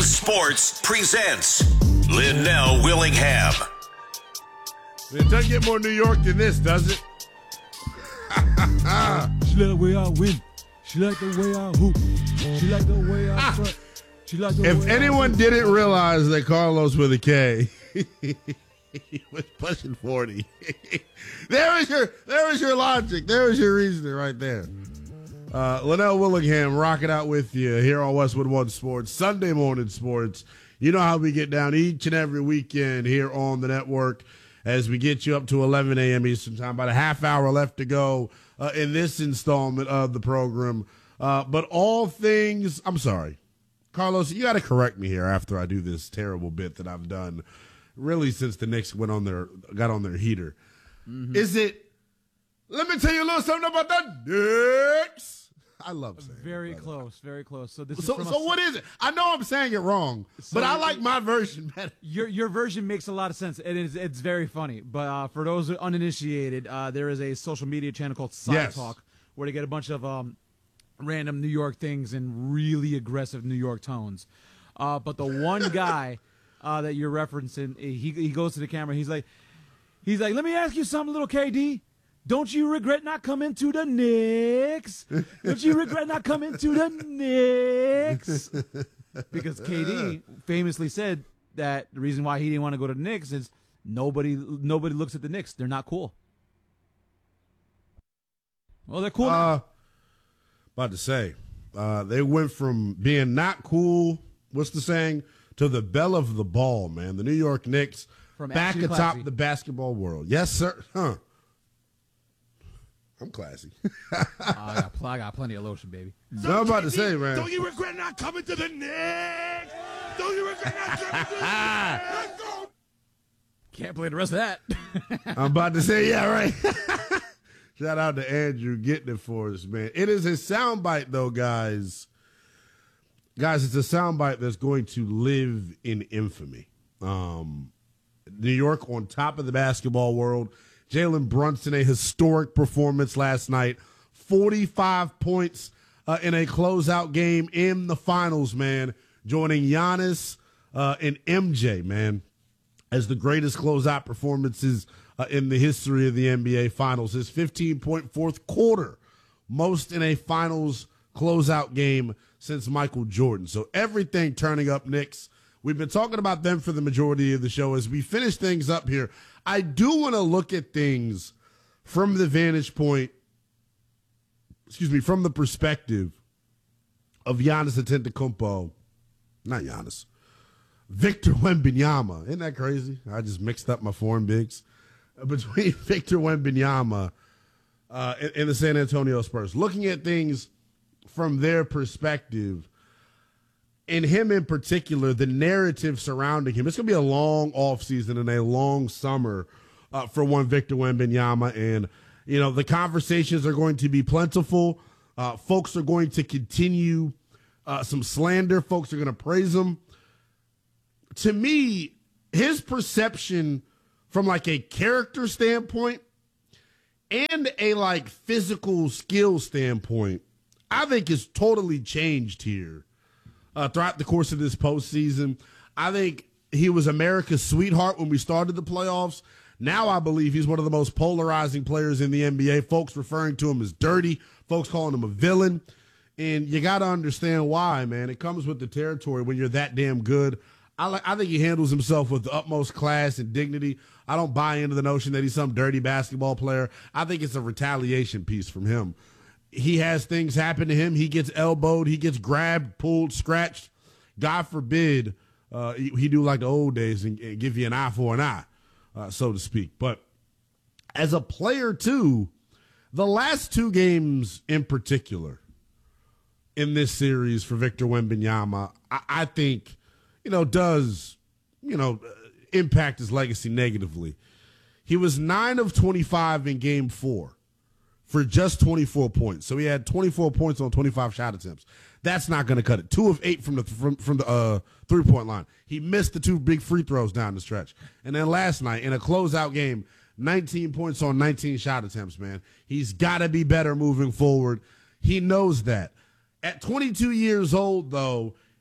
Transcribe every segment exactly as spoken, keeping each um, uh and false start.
Sports presents Linnell Willingham. It doesn't get more New York than this, does it? She like the way I win. She like the way I hoop. She like the way I front. She like the If way anyone I didn't realize that Carlos with a K he was pushing forty. there is your there is your logic. There is your reasoning right there. Uh, Linnell Willingham rocking out with you here on Westwood One Sports, Sunday Morning Sports. You know how we get down each and every weekend here on the network as we get you up to eleven a.m. Eastern Time. About a half hour left to go uh, in this installment of the program. Uh, but all things, I'm sorry, Carlos, you got to correct me here after I do this terrible bit that I've done really since the Knicks went on their got on their heater. Mm-hmm. Is it, let me tell you a little something about the Knicks. I love saying very it, close, very close. So this is so, from so a, what is it? I know I'm saying it wrong, so but I like my version better. Your your version makes a lot of sense. It is it's very funny. But uh, for those who are uninitiated, uh, there is a social media channel called Side Yes. Talk where they get a bunch of um, random New York things in really aggressive New York tones. Uh, but the one guy uh, that you're referencing, he he goes to the camera. He's like, he's like, let me ask you something, little K D. Don't you regret not coming to the Knicks? Don't you regret not coming to the Knicks? Because K D famously said that the reason why he didn't want to go to the Knicks is nobody nobody looks at the Knicks. They're not cool. Well, they're cool now. Uh, about to say, uh, they went from being not cool, what's the saying, to the belle of the ball, man. The New York Knicks From back actually atop classy. the basketball world. Yes, sir. Huh. I'm classy. uh, I, got pl- I got plenty of lotion, baby. So I'm about to say, man. Don't you regret not coming to the Knicks? Don't you regret not coming to the Knicks? Let's go. Can't play the rest of that. I'm about to say, yeah, right. Shout out to Andrew getting it for us, man. It is a soundbite, though, guys. Guys, it's a soundbite that's going to live in infamy. Um, New York on top of the basketball world. Jalen Brunson, a historic performance last night. forty-five points uh, in a closeout game in the finals, man. Joining Giannis uh, and M J, man, as the greatest closeout performances uh, in the history of the N B A Finals. His fifteen-point fourth quarter, most in a finals closeout game since Michael Jordan. So everything turning up, Knicks. We've been talking about them for the majority of the show. As we finish things up here, I do want to look at things from the vantage point, excuse me, from the perspective of Giannis Antetokounmpo, not Giannis, Victor Wembanyama. Isn't that crazy? I just mixed up my foreign bigs. Between Victor Wembanyama uh, and, and the San Antonio Spurs. Looking at things from their perspective, and him in particular, the narrative surrounding him. It's going to be a long offseason and a long summer uh, for one Victor Wembanyama. And, you know, the conversations are going to be plentiful. Uh, folks are going to continue uh, some slander. Folks are going to praise him. To me, his perception from like a character standpoint and a like physical skill standpoint, I think is totally changed here. Uh, throughout the course of this postseason, I think he was America's sweetheart when we started the playoffs. Now I believe he's one of the most polarizing players in the N B A. Folks referring to him as dirty, folks calling him a villain. And you got to understand why, man. It comes with the territory when you're that damn good. I, like, I think he handles himself with the utmost class and dignity. I don't buy into the notion that he's some dirty basketball player. I think it's a retaliation piece from him. He has things happen to him. He gets elbowed. He gets grabbed, pulled, scratched. God forbid uh, he, he do like the old days and, and give you an eye for an eye, uh, so to speak. But as a player, too, the last two games in particular in this series for Victor Wembanyama, I, I think, you know, does, you know, impact his legacy negatively. He was nine of twenty-five in game four. For just twenty-four points. So he had twenty-four points on twenty-five shot attempts. That's not going to cut it. Two of eight from the from, from the uh, three-point line. He missed the two big free throws down the stretch. And then last night, in a closeout game, nineteen points on nineteen shot attempts, man. He's got to be better moving forward. He knows that. At twenty-two years old, though,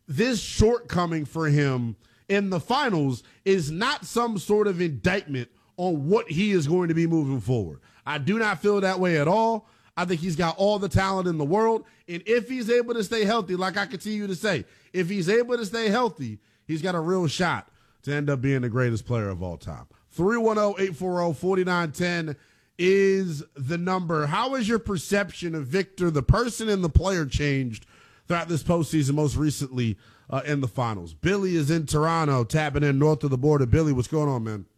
this shortcoming for him in the finals is not some sort of indictment on what he is going to be moving forward. I do not feel that way at all. I think he's got all the talent in the world. And if he's able to stay healthy, like I continue to say, if he's able to stay healthy, he's got a real shot to end up being the greatest player of all time. three one zero, eight four zero, four nine one zero is the number. How has your perception of Victor, the person and the player, changed throughout this postseason, most recently uh, in the finals? Billy is in Toronto, tapping in north of the border. Billy, what's going on, man?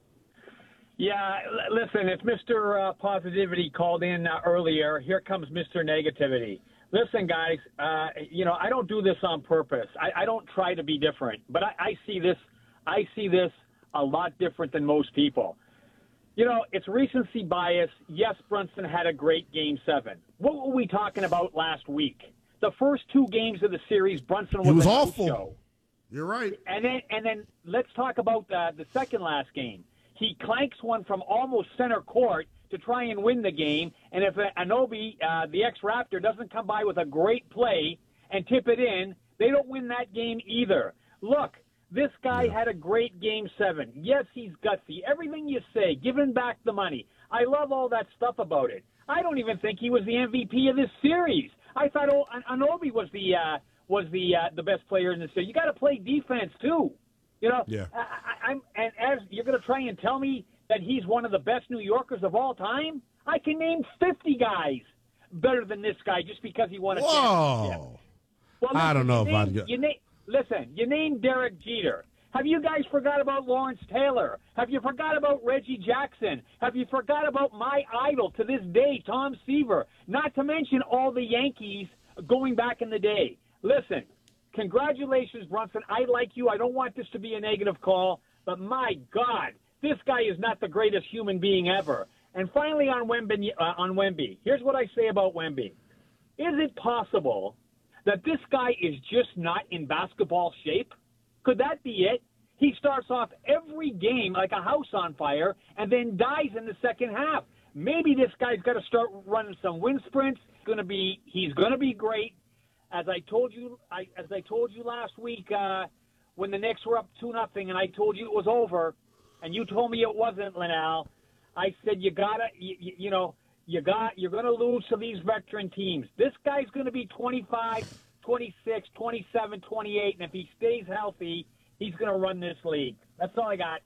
Yeah, l- listen, if Mister Uh, Positivity called in uh, earlier, here comes Mister Negativity. Listen, guys, uh, you know, I don't do this on purpose. I, I don't try to be different, but I, I see this, I see this a lot different than most people. You know, it's recency bias. Yes, Brunson had a great game seven. What were we talking about last week? The first two games of the series, Brunson was, He was an awful. out-show. You're right. And then, and then let's talk about uh, the second last game. He clanks one from almost center court to try and win the game. And if Anobi, uh, the ex-Raptor, doesn't come by with a great play and tip it in, they don't win that game either. Look, this guy Yeah. had a great game seven. Yes, he's gutsy. Everything you say, giving back the money. I love all that stuff about it. I don't even think he was the M V P of this series. I thought oh, Anobi was the uh, was the uh, the best player in the series. You got to play defense too. You know, Yeah. I, I, I'm, and as you're going to try and tell me that he's one of the best New Yorkers of all time, I can name fifty guys better than this guy just because he won a championship. Whoa. Well, I don't know you if I'd name, go- you name, Listen, you named Derek Jeter. Have you guys forgot about Lawrence Taylor? Have you forgot about Reggie Jackson? Have you forgot about my idol to this day, Tom Seaver? Not to mention all the Yankees going back in the day. Listen, congratulations, Brunson. I like you. I don't want this to be a negative call, but my God, this guy is not the greatest human being ever. And finally on Wemby, uh, on Wemby, here's what I say about Wemby. Is it possible that this guy is just not in basketball shape? Could that be it? He starts off every game like a house on fire and then dies in the second half. Maybe this guy's got to start running some wind sprints. Going to be, he's going to be great. As I told you, I, as I told you last week, uh, when the Knicks were up two nothing, and I told you it was over, and you told me it wasn't, Linnell. I said you gotta, you, you know, you got, you're going to lose to these veteran teams. This guy's going to be twenty-five, twenty-six, twenty-seven, twenty-eight, and if he stays healthy, he's going to run this league. That's all I got.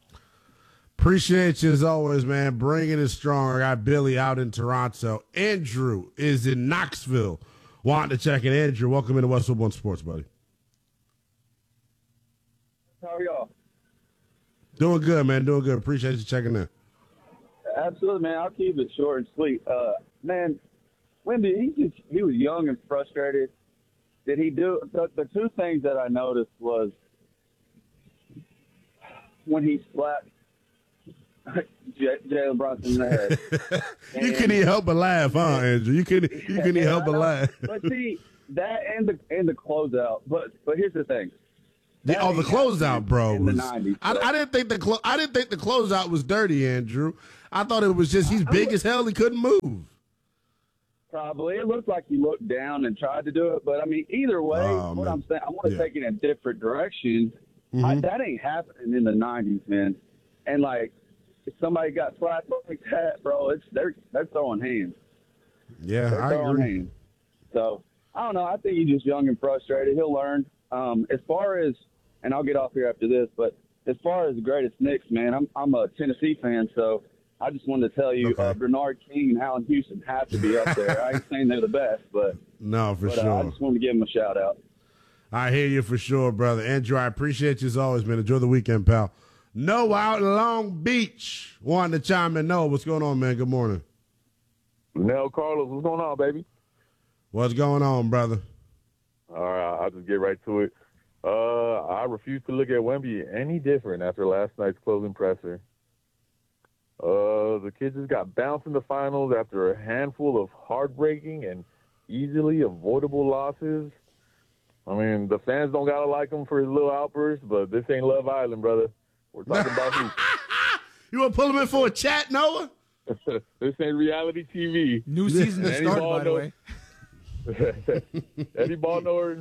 Appreciate you as always, man. Bringing it strong. I got Billy out in Toronto. Andrew is in Knoxville. Wanting to check in. Andrew, welcome into Westwood One Sports, buddy. How are y'all? Doing good, man. Doing good. Appreciate you checking in. Absolutely, man. I'll keep it short and sweet. Uh, man, Wendy, he just he was young and frustrated. Did he do the, the two things that I noticed was when he slapped J- Jalen Brunson in the head. You And- couldn't even help but laugh, huh, Andrew? You couldn't. You couldn't even Yeah, help I but know. laugh. But see that and the and the closeout. But but here's the thing. The, oh, the ain't closeout, happened bro. in the Was, nineties, I, bro. I didn't think the clo- I didn't think the closeout was dirty, Andrew. I thought it was just he's big as hell. He couldn't move. Probably. It looked like he looked down and tried to do it. But, I mean, either way, Oh, what man. I'm saying, I want to Yeah. take it in a different direction. Mm-hmm. I, that ain't happening in the nineties, man. And, like, if somebody got slapped like that, bro, it's they're, they're throwing hands. Yeah, They're I throwing agree. hands. So, I don't know. I think he's just young and frustrated. He'll learn. Um, as far as, and I'll get off here after this, but as far as the greatest Knicks, man, I'm, I'm a Tennessee fan, so I just wanted to tell you, Okay. uh, Bernard King and Allen Houston have to be up there. I ain't saying they're the best, but, No, for but uh, sure. I just wanted to give them a shout out. I hear you for sure, brother. Andrew, I appreciate you as always, man. Enjoy the weekend, pal. Noah out in Long Beach. Wanting to chime in. Noah, what's going on, man? Good morning. Nell Carlos, what's going on, baby? What's going on, brother? All right, I'll just get right to it. Uh, I refuse to look at Wemby any different after last night's closing presser. Uh, the kid just got bounced in the finals after a handful of heartbreaking and easily avoidable losses. I mean, the fans don't gotta like him for his little outbursts, but this ain't Love Island, brother. We're talking about who. You want to pull him in for a chat, Noah? This ain't reality T V. New season to Any start, ball by the knows- way. Eddie Ball knower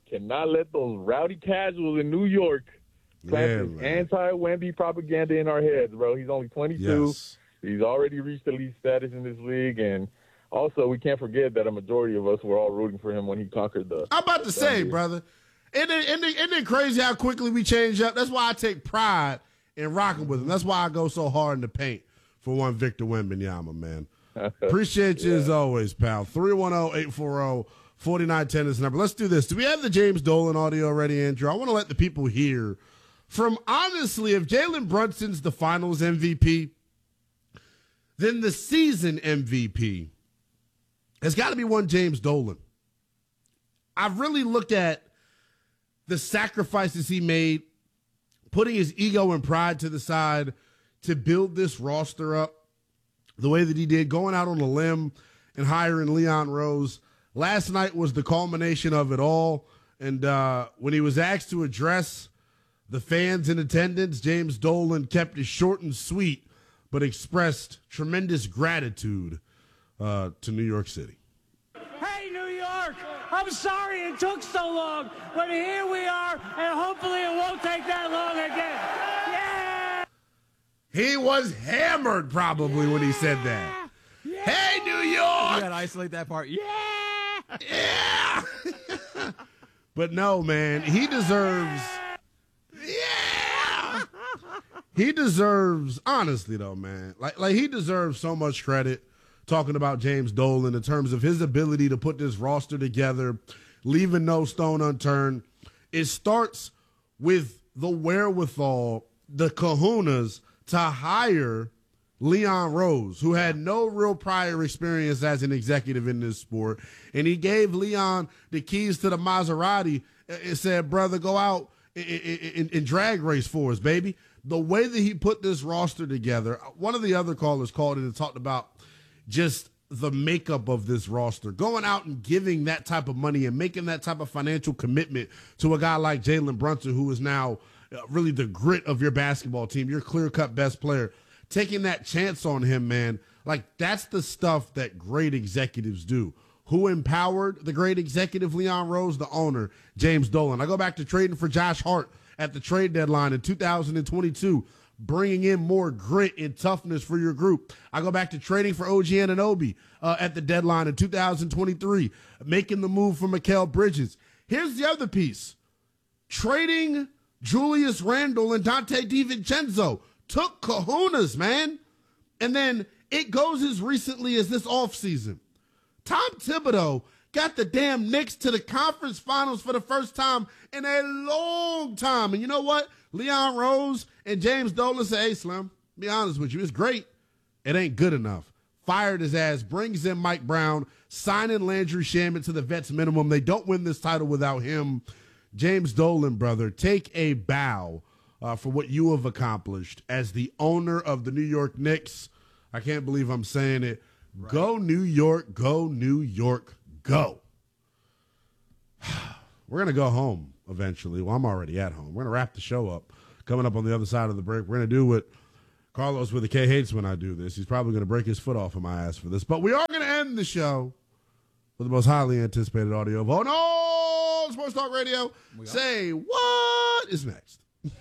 cannot let those rowdy casuals in New York plant Yeah, this anti-Wemby propaganda in our heads, bro. He's only twenty-two. Yes. He's already reached elite status in this league, and also we can't forget that a majority of us were all rooting for him when he conquered the. I'm about to say, brother, isn't it, isn't, it, isn't it crazy how quickly we change up? That's why I take pride in rocking with him. That's why I go so hard in the paint for one Victor Wembanyama, man. Appreciate you yeah. as always, pal. three one zero, eight four zero, four nine one zero is the number. Let's do this. Do we have the James Dolan audio ready, Andrew? I want to let the people hear from, honestly, if Jalen Brunson's the finals M V P, then the season M V P has got to be one James Dolan. I've really looked at the sacrifices he made, putting his ego and pride to the side to build this roster up the way that he did, going out on a limb and hiring Leon Rose. Last night was the culmination of it all. And uh, when he was asked to address the fans in attendance, James Dolan kept it short and sweet, but expressed tremendous gratitude uh, to New York City. Hey, New York, I'm sorry it took so long, but here we are, and hopefully it won't take that long again. Yeah! He was hammered probably yeah. when he said that. Yeah. Hey, New York! You gotta isolate that part. Yeah! Yeah! But no, man, he deserves... Yeah! He deserves, honestly though, man, like, like he deserves so much credit talking about James Dolan in terms of his ability to put this roster together, leaving no stone unturned. It starts with the wherewithal, the kahunas, to hire Leon Rose, who had no real prior experience as an executive in this sport. And he gave Leon the keys to the Maserati and said, brother, go out and drag race for us, baby. The way that he put this roster together, one of the other callers called it and talked about just the makeup of this roster, going out and giving that type of money and making that type of financial commitment to a guy like Jalen Brunson, who is now really the grit of your basketball team, your clear-cut best player, taking that chance on him, man. Like, that's the stuff that great executives do. Who empowered the great executive Leon Rose? The owner, James Dolan. I go back to trading for Josh Hart at the trade deadline in two thousand twenty-two, bringing in more grit and toughness for your group. I go back to trading for O G Anunoby uh, at the deadline in two thousand twenty-three, making the move for Mikal Bridges. Here's the other piece. Trading Julius Randle and Dante DiVincenzo took kahunas, man. And then it goes as recently as this offseason. Tom Thibodeau got the damn Knicks to the conference finals for the first time in a long time. And you know what? Leon Rose and James Dolan say, hey, Slim, be honest with you, it's great. It ain't good enough. Fired his ass, brings in Mike Brown, signing Landry Shamet to the vets minimum. They don't win this title without him. James Dolan, brother, take a bow uh, for what you have accomplished as the owner of the New York Knicks. I can't believe I'm saying it. Right. Go New York, go New York, go. We're going to go home eventually. Well, I'm already at home. We're going to wrap the show up. Coming up on the other side of the break, we're going to do what Carlos with the K hates when I do this. He's probably going to break his foot off of my ass for this. But we are going to end the show with the most highly anticipated audio of all no Sports Talk Radio. Say what is next?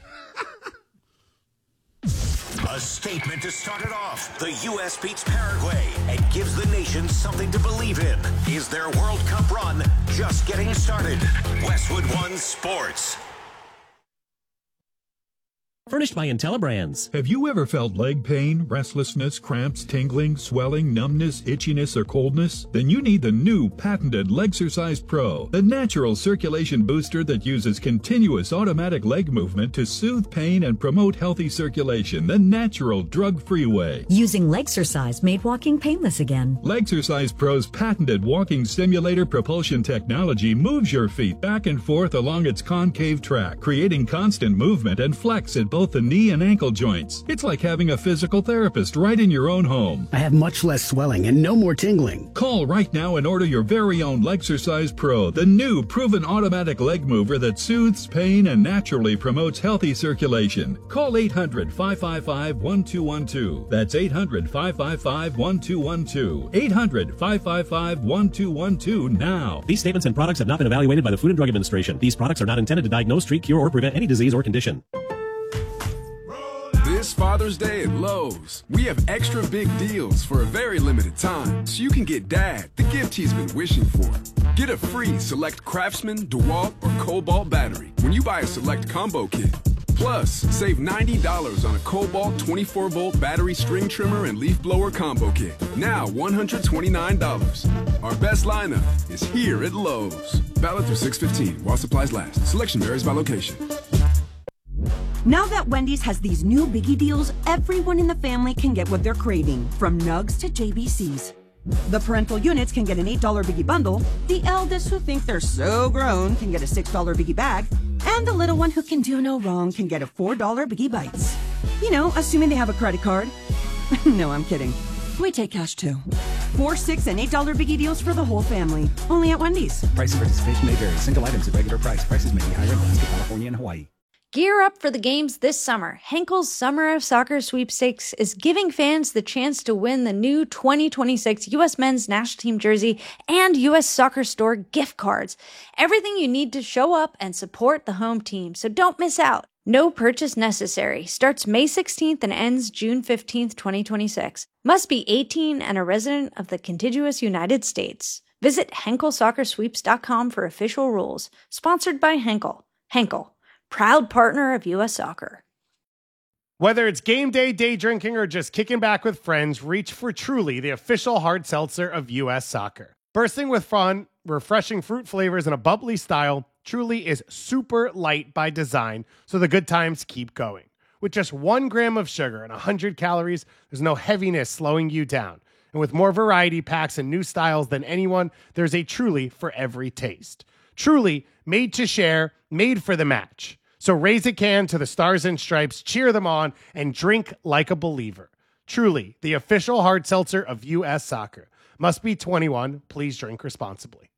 A statement to start it off. The U S beats Paraguay and gives the nation something to believe in. Is their World Cup run just getting started? Westwood One Sports. Furnished by IntelliBrands. Have you ever felt leg pain, restlessness, cramps, tingling, swelling, numbness, itchiness, or coldness? Then you need the new patented Legsercise Pro, the natural circulation booster that uses continuous automatic leg movement to soothe pain and promote healthy circulation the natural, drug-free way. Using Legsercise made walking painless again. Legsercise Pro's patented walking stimulator propulsion technology moves your feet back and forth along its concave track, creating constant movement and flex at both both the knee and ankle joints. It's like having a physical therapist right in your own home. I have much less swelling and no more tingling. Call right now and order your very own Legsercise Pro, the new proven automatic leg mover that soothes pain and naturally promotes healthy circulation. Call eight hundred, five five five, one two one two. That's eight hundred, five five five, one two one two. eight hundred, five five five, one two one two now. These statements and products have not been evaluated by the Food and Drug Administration. These products are not intended to diagnose, treat, cure, or prevent any disease or condition. This Father's Day at Lowe's, we have extra big deals for a very limited time, so you can get Dad the gift he's been wishing for. Get a free Select Craftsman, DeWalt, or Cobalt battery when you buy a Select Combo Kit. Plus, save ninety dollars on a Cobalt twenty-four volt battery string trimmer and leaf blower combo kit. Now one hundred twenty-nine dollars. Our best lineup is here at Lowe's. Valid through six fifteen while supplies last. Selection varies by location. Now that Wendy's has these new biggie deals, everyone in the family can get what they're craving, from nugs to J B Cs. The parental units can get an eight dollar biggie bundle, the eldest who think they're so grown can get a six dollar biggie bag, and the little one who can do no wrong can get a four dollar biggie bites. You know, assuming they have a credit card. No, I'm kidding. We take cash too. Four, six, and eight dollar biggie deals for the whole family. Only at Wendy's. Price and participation may vary. Single items at regular price. Prices may be higher in Alaska, California, and Hawaii. Gear up for the games this summer. Henkel's Summer of Soccer Sweepstakes is giving fans the chance to win the new twenty twenty-six U S Men's National Team jersey and U S Soccer Store gift cards. Everything you need to show up and support the home team, so don't miss out. No purchase necessary. Starts May sixteenth and ends June fifteenth, twenty twenty-six. Must be eighteen and a resident of the contiguous United States. Visit Henkel Soccer Sweeps dot com for official rules. Sponsored by Henkel. Henkel, proud partner of U S Soccer. Whether it's game day, day drinking, or just kicking back with friends, reach for Truly, the official hard seltzer of U S Soccer. Bursting with fun, refreshing fruit flavors, and a bubbly style, Truly is super light by design, so the good times keep going. With just one gram of sugar and one hundred calories, there's no heaviness slowing you down. And with more variety packs and new styles than anyone, there's a Truly for every taste. Truly, made to share, made for the match. So raise a can to the Stars and Stripes, cheer them on, and drink like a believer. Truly, the official hard seltzer of U S Soccer. Must be twenty-one. Please drink responsibly.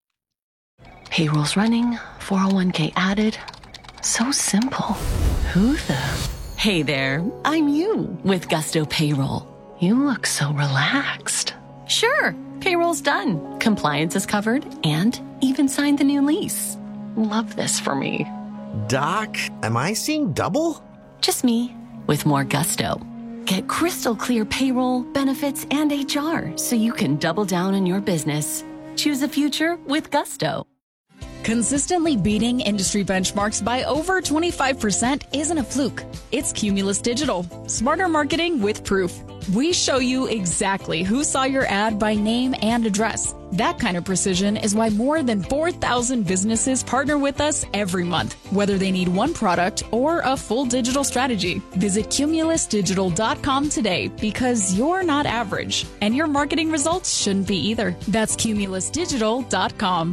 Payroll's running, four oh one k added. So simple. Who the? Hey there, I'm you with Gusto Payroll. You look so relaxed. Sure, payroll's done. Compliance is covered and even signed the new lease. Love this for me. Doc, am I seeing double? Just me with more gusto. Get crystal clear payroll, benefits, and H R so you can double down on your business. Choose a future with Gusto. Consistently beating industry benchmarks by over twenty-five percent isn't a fluke. It's Cumulus Digital. Smarter marketing with proof. We show you exactly who saw your ad by name and address. That kind of precision is why more than four thousand businesses partner with us every month, whether they need one product or a full digital strategy. Visit Cumulus Digital dot com today because you're not average, and your marketing results shouldn't be either. That's Cumulus Digital dot com.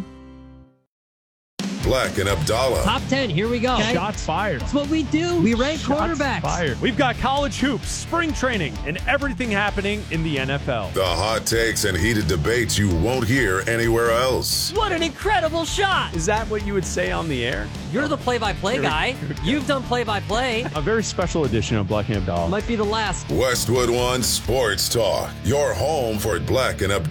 Black and Abdallah. Top ten, here we go. Okay. Shots fired. That's what we do. We rank Shots quarterbacks. Fired. We've got college hoops, spring training, and everything happening in the N F L. The hot takes and heated debates you won't hear anywhere else. What an incredible shot. Is that what you would say on the air? You're the play-by-play guy. You've done play-by-play. A very special edition of Black and Abdallah. Might be the last. Westwood One Sports Talk. Your home for Black and Abdallah.